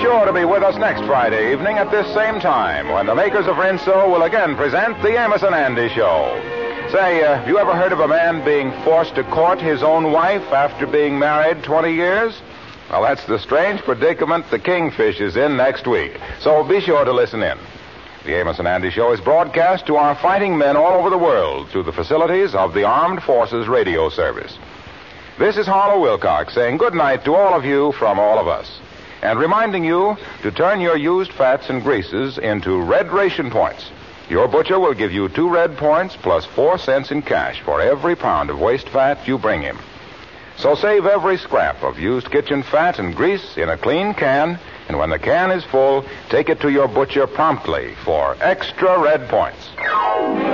sure to be with us next Friday evening at this same time when the makers of Rinso will again present the Amos and Andy Show. Say, have you ever heard of a man being forced to court his own wife after being married 20 years? Well, that's the strange predicament the Kingfish is in next week. So be sure to listen in. The Amos and Andy Show is broadcast to our fighting men all over the world through the facilities of the Armed Forces Radio Service. This is Harlow Wilcox saying good night to all of you from all of us, and reminding you to turn your used fats and greases into red ration points. Your butcher will give you 2 red points plus 4 cents in cash for every pound of waste fat you bring him. So save every scrap of used kitchen fat and grease in a clean can, and when the can is full, take it to your butcher promptly for extra red points.